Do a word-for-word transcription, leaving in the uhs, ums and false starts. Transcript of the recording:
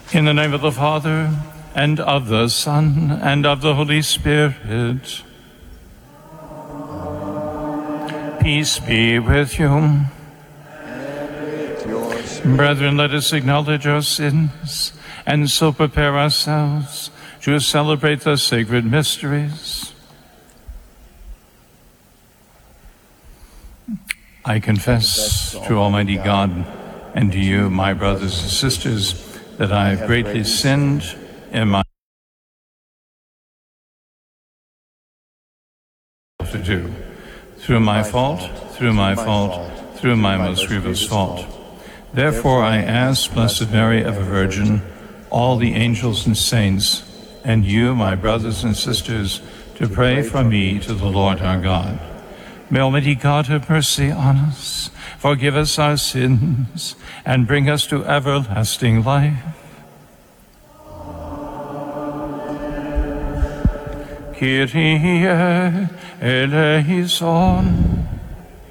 In the name of the Father, and of the Son, and of the Holy Spirit. Peace be with you. And with your spirit. Brethren, let us acknowledge our sins, and so prepare ourselves to celebrate the sacred mysteries. I confess to Almighty God and to you, my brothers and sisters, that I have greatly sinned in my to do, through my fault, through my fault, through my most grievous fault. Therefore I ask, Blessed Mary, ever Virgin, all the angels and saints, and you, my brothers and sisters, to pray for me to the Lord our God. May Almighty God have mercy on us, forgive us our sins, and bring us to everlasting life. Kyrie eleison.